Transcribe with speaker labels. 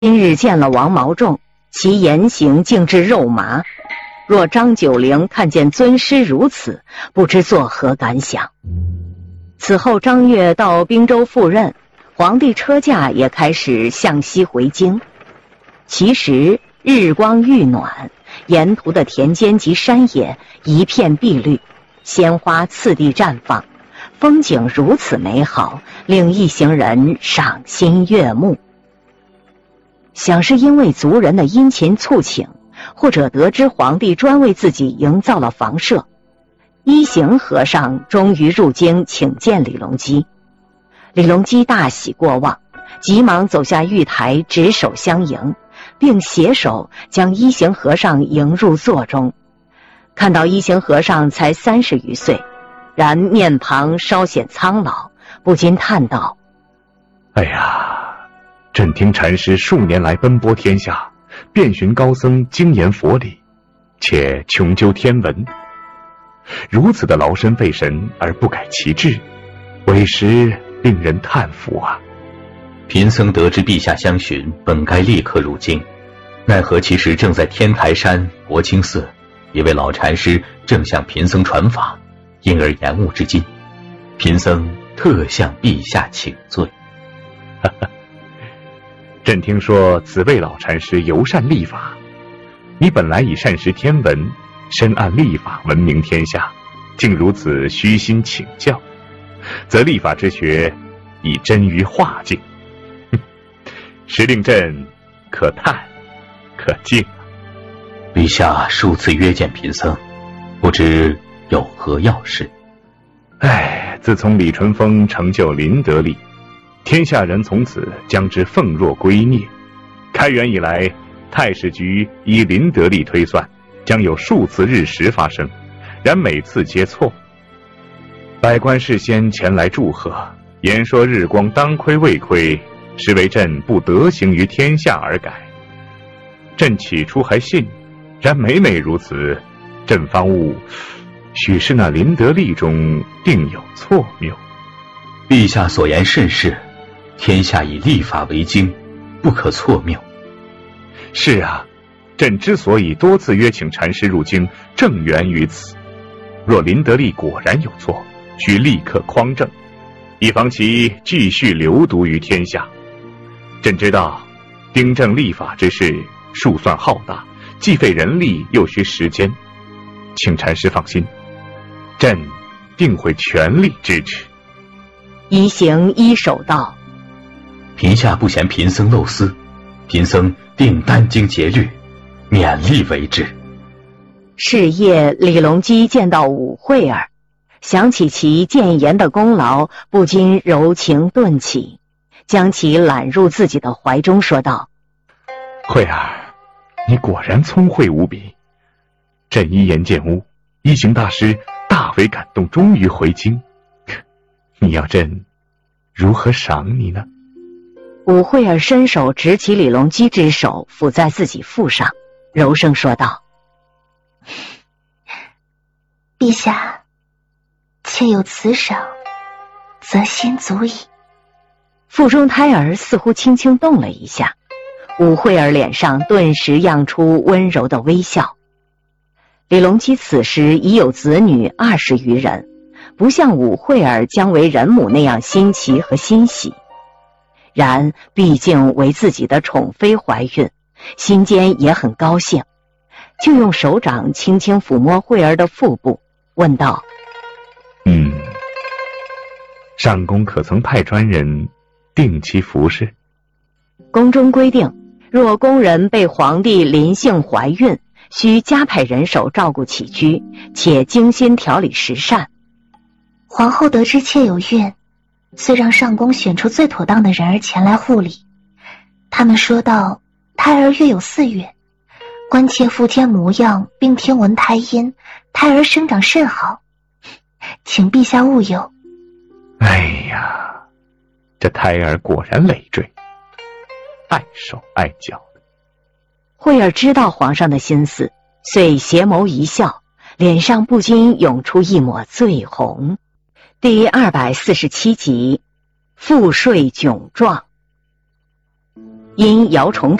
Speaker 1: 今日见了王毛仲，其言行竟至肉麻。若张九龄看见尊师如此，不知作何感想。此后张悦到滨州赴任，皇帝车驾也开始向西回京。其时日光愈暖，沿途的田间及山野一片碧绿，鲜花次第绽放，风景如此美好，令一行人赏心悦目。想是因为族人的殷勤促请，或者得知皇帝专为自己营造了房舍，一行和尚终于入京请见李隆基。李隆基大喜过望，急忙走下玉台，执手相迎，并携手将一行和尚迎入座中。看到一行和尚才30余岁，然面庞稍显苍老，不禁叹道：
Speaker 2: 哎呀，朕听禅师数年来奔波天下，遍寻高僧精研佛理，且穷究天文，如此的劳身费神而不改其志，委实令人叹服啊。
Speaker 3: 贫僧得知陛下相询，本该立刻入京，奈何其实正在天台山国清寺，一位老禅师正向贫僧传法，因而延误至今。贫僧特向陛下请罪。
Speaker 2: 朕听说此位老禅师尤善历法，你本来以善识天文，深谙历法闻名天下，竟如此虚心请教，则历法之学已臻于化境，实令朕可叹可敬。
Speaker 3: 陛下数次约见贫僧，不知有何要事？
Speaker 2: 自从李淳风成就麟德历，天下人从此将之奉若圭臬。开元以来，太史局依麟德历推算，将有数次日食发生，然每次皆错。百官事先前来祝贺，言说日光当亏未亏，实为朕不得行于天下而改。朕起初还信，然每每如此，朕方悟许是那麟德历中定有错谬。
Speaker 3: 陛下所言甚是，天下以历法为经，不可错谬。
Speaker 2: 是啊，朕之所以多次约请禅师入京，正源于此。若麟德历果然有错，需立刻匡正，以防其继续流毒于天下。朕知道订正历法之事数算浩大，既费人力又需时间，请禅师放心，朕定会全力支持。
Speaker 1: 一行依手道：
Speaker 3: 贫下不嫌贫僧漏思，贫僧定殚精竭虑，勉力为之。
Speaker 1: 是夜，李隆基见到武惠儿，想起其谏言的功劳，不禁柔情顿起，将其揽入自己的怀中，说道：
Speaker 2: 惠儿，你果然聪慧无比。朕一言见悟，一行大师大为感动，终于回京。你要朕如何赏你呢？
Speaker 1: 武惠儿伸手执起李隆基之手，抚在自己腹上，柔声说道：
Speaker 4: 陛下，妾有此赏，则心足矣。
Speaker 1: 腹中胎儿似乎轻轻动了一下，武惠儿脸上顿时漾出温柔的微笑。李隆基此时已有子女20余人，不像武惠儿将为人母那样新奇和欣喜。然毕竟为自己的宠妃怀孕，心间也很高兴，就用手掌轻轻抚摸惠儿的腹部，问道：
Speaker 2: 上宫可曾派专人定期服侍？
Speaker 1: 宫中规定，若宫人被皇帝临幸怀孕，需加派人手照顾起居，且精心调理食膳。
Speaker 4: 皇后得知妾有孕，遂让上宫选出最妥当的人儿前来护理。他们说道，胎儿约有4月，关切腹天模样，并听闻胎音，胎儿生长甚好，请陛下勿忧。
Speaker 2: 哎呀，这胎儿果然累赘，爱手爱脚的。
Speaker 1: 惠儿知道皇上的心思，遂斜眸一笑，脸上不禁涌出一抹醉红。第247集，赋税窘状。 因姚崇